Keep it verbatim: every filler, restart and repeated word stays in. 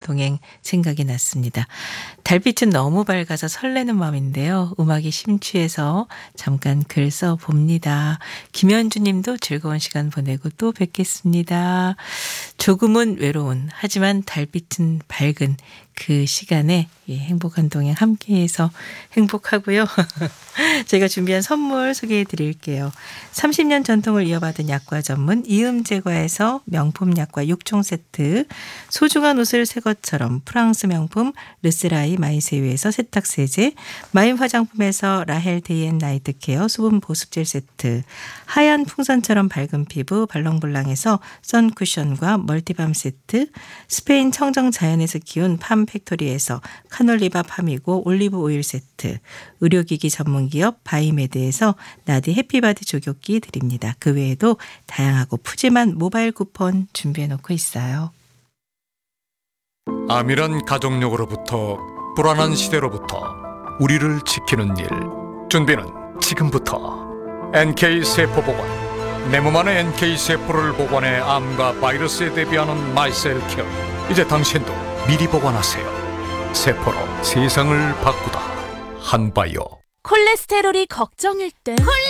동행 생각이 났습니다. 달빛은 너무 밝아서 설레는 마음인데요. 음악이 심취해서 잠깐 글 써봅니다. 김현주 님도 즐거운 시간 보내고 또 뵙겠습니다. 조금은 외로운 하지만 달빛은 밝은 그 시간에 예, 행복한 동행 함께해서 행복하고요. 제가 준비한 선물 소개해 드릴게요. 삼십 년 전통을 이어받은 약과 전문 이음제과에서 명품 약과 육 종 세트, 소중한 옷을 새 것처럼 프랑스 명품 르세라이 마이세유에서 세탁세제, 마임 화장품에서 라헬 데이앤 나이트 케어 수분 보습젤 세트, 하얀 풍선처럼 밝은 피부 발롱블랑에서 선쿠션과 멀티밤 세트, 스페인 청정 자연에서 키운 팜 팩토리에서 카놀리바 팜이고 올리브 오일 세트, 의료기기 전문기업 바이메드에서 나디 해피바디 조격기 드립니다. 그 외에도 다양하고 푸짐한 모바일 쿠폰 준비해 놓고 있어요. 암이란 가족력으로부터 불안한 시대로부터 우리를 지키는 일, 준비는 지금부터. 엔케이 세포보관, 내 몸 안에 엔케이 세포를 보관해 암과 바이러스에 대비하는 마이셀 케어. 이제 당신도 미리 보관하세요. 세포로 세상을 바꾸다 한바이오. 콜레스테롤이 걱정일 땐 콜레